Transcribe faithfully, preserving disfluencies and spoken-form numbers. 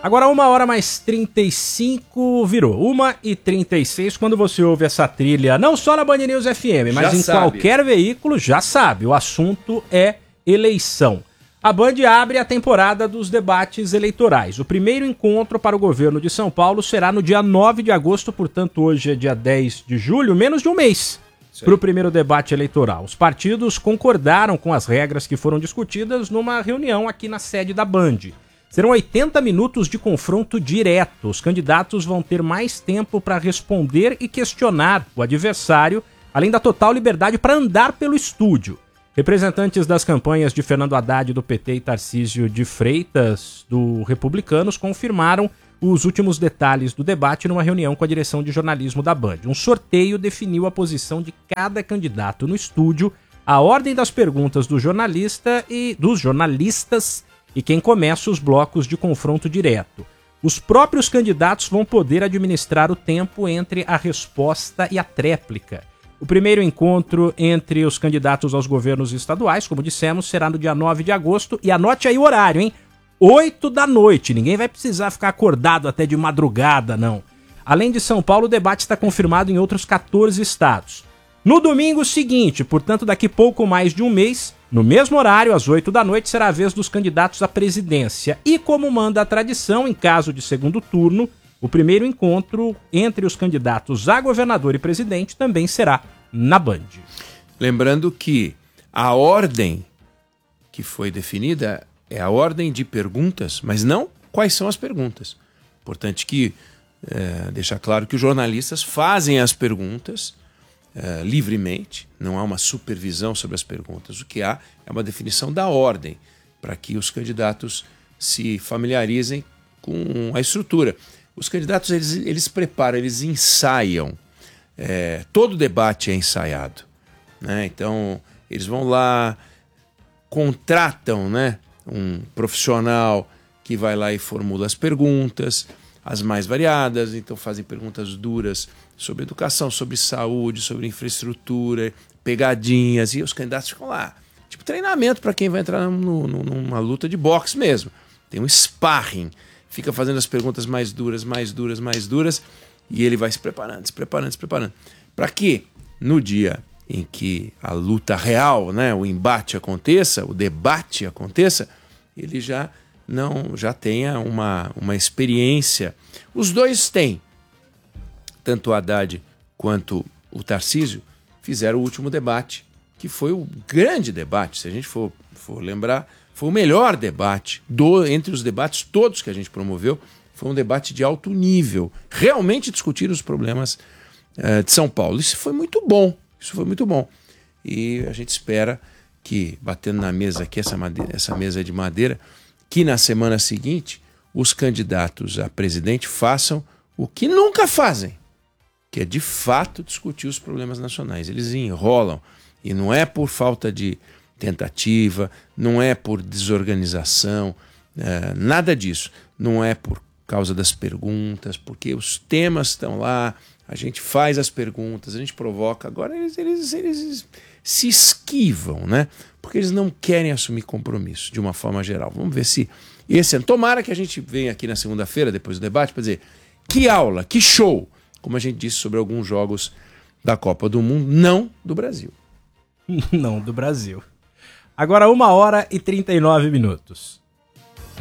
Agora uma hora mais trinta e cinco, virou uma e trinta e seis, quando você ouve essa trilha, não só na Band News F M, mas já em sabe. Qualquer veículo, já sabe, o assunto é eleição. A Band abre a temporada dos debates eleitorais. O primeiro encontro para o governo de São Paulo será no dia nove de agosto, portanto hoje é dia dez de julho, menos de um mês para o primeiro debate eleitoral. Os partidos concordaram com as regras que foram discutidas numa reunião aqui na sede da Band. Serão oitenta minutos de confronto direto. Os candidatos vão ter mais tempo para responder e questionar o adversário, além da total liberdade para andar pelo estúdio. Representantes das campanhas de Fernando Haddad do P T e Tarcísio de Freitas do Republicanos confirmaram os últimos detalhes do debate numa reunião com a direção de jornalismo da Band. Um sorteio definiu a posição de cada candidato no estúdio, a ordem das perguntas do jornalista e dos jornalistas e quem começa os blocos de confronto direto. Os próprios candidatos vão poder administrar o tempo entre a resposta e a tréplica. O primeiro encontro entre os candidatos aos governos estaduais, como dissemos, será no dia nove de agosto. E anote aí o horário, hein? oito da noite. Ninguém vai precisar ficar acordado até de madrugada, não. Além de São Paulo, o debate está confirmado em outros quatorze estados. No domingo seguinte, portanto daqui pouco mais de um mês, no mesmo horário, às oito da noite, será a vez dos candidatos à presidência. E como manda a tradição, em caso de segundo turno, o primeiro encontro entre os candidatos a governador e presidente também será na Band. Lembrando que a ordem que foi definida é a ordem de perguntas, mas não quais são as perguntas. Importante que é, deixar claro que os jornalistas fazem as perguntas é, livremente, não há uma supervisão sobre as perguntas. O que há é uma definição da ordem para que os candidatos se familiarizem com a estrutura. Os candidatos, eles, eles preparam, eles ensaiam. É, todo debate é ensaiado, né? Então, eles vão lá, contratam, né, um profissional que vai lá e formula as perguntas, as mais variadas. Então, fazem perguntas duras sobre educação, sobre saúde, sobre infraestrutura, pegadinhas. E os candidatos ficam lá. Tipo treinamento para quem vai entrar no, no, numa luta de boxe mesmo. Tem um sparring. Fica fazendo as perguntas mais duras, mais duras, mais duras, e ele vai se preparando, se preparando, se preparando. Para que, no dia em que a luta real, né, o embate aconteça, o debate aconteça, ele já não já tenha uma, uma experiência. Os dois têm, tanto o Haddad quanto o Tarcísio, fizeram o último debate, que foi o grande debate, se a gente for, for lembrar, foi o melhor debate, do, entre os debates todos que a gente promoveu, foi um debate de alto nível, realmente discutir os problemas uh, de São Paulo. Isso foi muito bom, isso foi muito bom. E a gente espera que, batendo na mesa aqui, essa, madeira, essa mesa de madeira, que na semana seguinte os candidatos a presidente façam o que nunca fazem, que é de fato discutir os problemas nacionais. Eles enrolam, e não é por falta de tentativa, não é por desorganização, é, nada disso. Não é por causa das perguntas, porque os temas estão lá, a gente faz as perguntas, a gente provoca. Agora eles, eles, eles se esquivam, né? Porque eles não querem assumir compromisso, de uma forma geral. Vamos ver se esse ano... Tomara que a gente venha aqui na segunda-feira, depois do debate, para dizer que aula, que show, como a gente disse sobre alguns jogos da Copa do Mundo, não do Brasil. Não do Brasil. Agora uma hora e trinta e nove minutos.